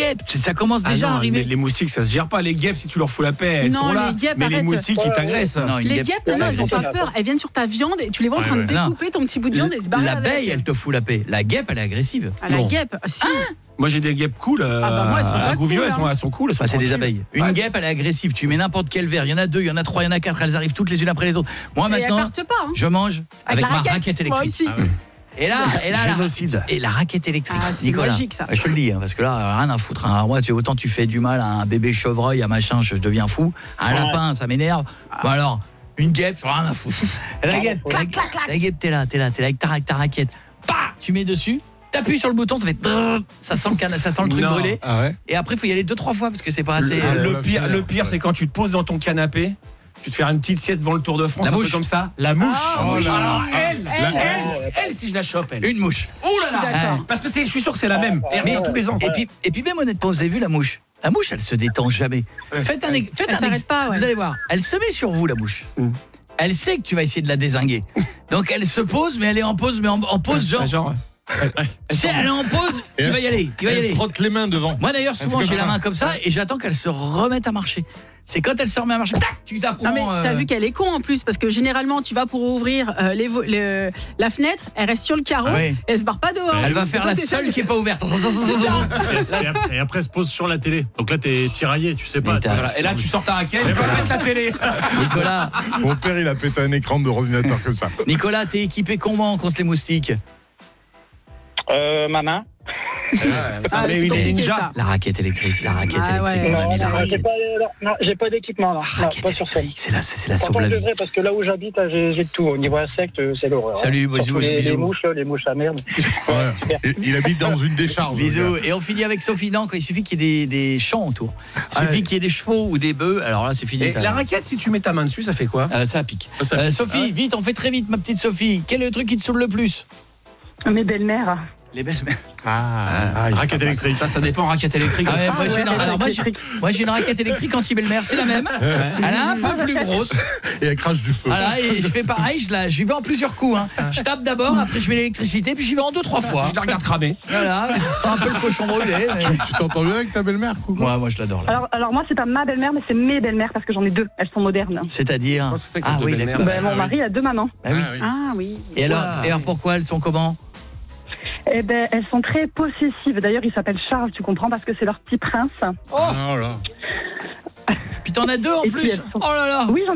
guêpes, ça commence déjà à arriver. Les moustiques, ça se gère pas. Les guêpes, si tu leur fous la paix, elles sont là. Les guêpes, mais les arrête. moustiques, ils t'agressent. Non, Les guêpes, elles ont pas peur. Elles viennent sur ta viande et tu les vois en train de découper ton petit bout de viande et se barrer avec. L'abeille, elle te fout la paix. La guêpe, elle est agressive. Ah, la guêpe, si. Moi, j'ai des guêpes cool. Moi, elles sont pas à Gouvieux, cool, elles sont cool. C'est des abeilles. Une guêpe, elle est agressive. Tu mets n'importe quel verre. Il y en a 2, il y en a 3, il y en a 4. Elles arrivent toutes les unes après les autres. Moi, maintenant, elles partent pas. je mange avec la ma raquette électrique. Moi aussi. Et là, génocide. Et la raquette électrique, c'est Nicolas. magique, ça. Je te le dis, parce que là, rien à foutre. Moi, autant tu fais du mal à un bébé chevreuil, à machin, je deviens fou. Un lapin, ça m'énerve. Bon alors, une guêpe, rien à foutre. La guêpe, t'es là avec ta raquette. Bah, tu mets dessus. T'appuies sur le bouton, ça fait ça sent le truc brûlé. Ah ouais. Et après, il faut y aller 2-3 fois parce que c'est pas assez. Le pire, c'est quand tu te poses dans ton canapé. Tu te fais une petite sieste devant le Tour de France, La un peu mouche. comme ça. La mouche. Alors, Elle, si je la chope, elle. Une mouche. Oh là là. Parce que je suis sûr que c'est la même. Elle revient tous les ans. Et puis même honnêtement, vous avez vu la mouche? La mouche, elle se détend jamais. Faites un s'arrête pas, ouais. Vous allez voir, elle se met sur vous, la mouche. Elle sait que tu vas essayer de la dézinguer. Donc elle se pose, mais elle est en pause, mais en pause genre. Si elle est en pause, il va y aller. Elle se frotte les mains devant. Moi d'ailleurs, souvent j'ai la main comme ça et j'attends qu'elle se remette à marcher. C'est quand elle se remet à marcher, tac, tu t'apprends. Non mais t'as vu qu'elle est con en plus parce que généralement tu vas pour ouvrir la fenêtre, elle reste sur le carreau, elle se barre pas dehors. Elle va faire la seule qui est pas ouverte. Et après elle se pose sur la télé. Donc là t'es tiraillé, tu sais pas. Et là tu sors ta raquette, tu vas mettre la télé. Nicolas. Mon père, il a pété un écran d'ordinateur comme ça. Nicolas, t'es équipé comment contre les moustiques? Ma main. Mais il est ninja. La raquette électrique, mon ami, la Non, raquette. j'ai pas d'équipement là. Raquette pas sur ça. électrique, c'est la Pourtant, sauve la je vie. devrais parce que là où j'habite, j'ai de tout. Au niveau insectes, c'est l'horreur. Salut, bisous. Les mouches à merde. Ouais. Il habite dans une décharge. Bisous. Et on finit avec Sophie. Non, il suffit qu'il y ait des champs autour. Il suffit qu'il y ait des chevaux ou des bœufs. Alors là, c'est fini. Et la raquette, si tu mets ta main dessus, ça fait quoi? Ça pique. Sophie, vite, on fait très vite, ma petite Sophie. Quel est le truc qui te saoule le plus? Mes belles-mères. Les belles-mères. Raquette électrique. Ça dépend, raquette électrique. Moi j'ai une raquette électrique anti-belle-mère, c'est la même. Elle est un peu plus grosse. Et elle crache du feu. Voilà, et je fais pareil, je vais en plusieurs coups. Je tape d'abord, après je mets l'électricité, puis j'y vais en 2-3 fois. Je la regarde cramer. Voilà, je sens un peu le cochon brûlé. Tu t'entends bien avec ta belle-mère? Moi je l'adore. Alors moi, c'est pas ma belle-mère, mais c'est mes belles-mères parce que j'en ai 2. Elles sont modernes. C'est-à-dire oui, d'accord. Mon mari a 2 mamans. Ah oui. Et alors pourquoi elles sont comment? Eh ben, elles sont très possessives. D'ailleurs, il s'appelle Charles, tu comprends, parce que c'est leur petit prince. Puis t'en as 2 en Et plus. puis elles sont- Oh là là. Oui, j'en